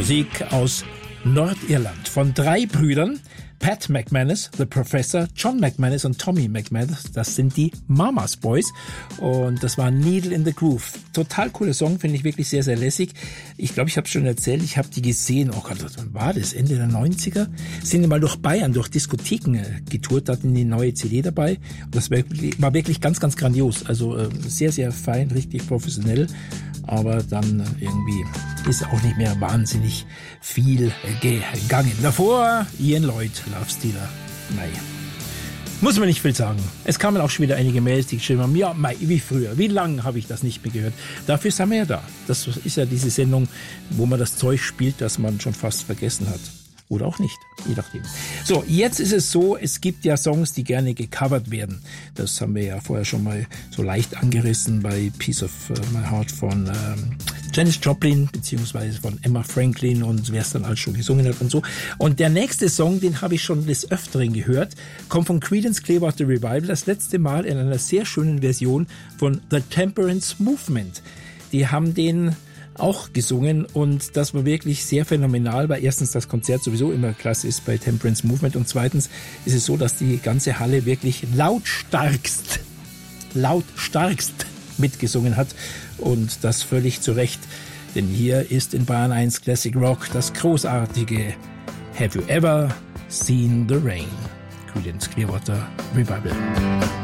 Musik aus Nordirland von 3 Brüdern. Pat McManus, The Professor, John McManus und Tommy McManus, das sind die Mamas Boys und das war Needle in the Groove. Total cooler Song, finde ich wirklich sehr, sehr lässig. Ich glaube, ich habe es schon erzählt, ich habe die gesehen, oh Gott, wann war das? Ende der 90er? Sind mal durch Bayern, durch Diskotheken getourt, hatten die neue CD dabei und das war wirklich ganz, ganz grandios. Also sehr, sehr fein, richtig professionell. Aber dann irgendwie ist auch nicht mehr wahnsinnig viel gegangen. Davor Ian Lloyd, Love Stealer. Mei. Muss man nicht viel sagen. Es kamen auch schon wieder einige Mails, die geschrieben haben, ja, Mei, wie früher, wie lange habe ich das nicht mehr gehört. Dafür sind wir ja da. Das ist ja diese Sendung, wo man das Zeug spielt, das man schon fast vergessen hat. Oder auch nicht, je nachdem. So, jetzt ist es so, es gibt ja Songs, die gerne gecovert werden. Das haben wir ja vorher schon mal so leicht angerissen bei Piece of My Heart von Janis Joplin, beziehungsweise von Emma Franklin und wer es dann alles schon gesungen hat und so. Und der nächste Song, den habe ich schon des Öfteren gehört, kommt von Creedence Clearwater Revival, das letzte Mal in einer sehr schönen Version von The Temperance Movement. Die haben den auch gesungen und das war wirklich sehr phänomenal, weil erstens das Konzert sowieso immer klasse ist bei Temperance Movement und zweitens ist es so, dass die ganze Halle wirklich lautstarkst mitgesungen hat und das völlig zu Recht, denn hier ist in Bayern 1 Classic Rock das großartige Have You Ever Seen the Rain? Creedence Clearwater Revival.